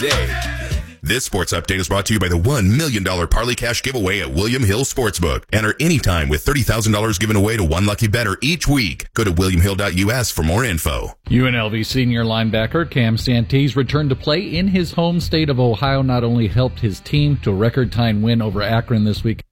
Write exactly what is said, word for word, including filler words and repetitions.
day. This sports update is brought to you by the one million dollars Parlay Cash giveaway at William Hill Sportsbook. Enter anytime with thirty thousand dollars given away to one lucky bettor each week. Go to william hill dot u s for more info. U N L V senior linebacker Cam Santee returned to play in his home state of Ohio. Not only helped his team to a record-time win over Akron this week,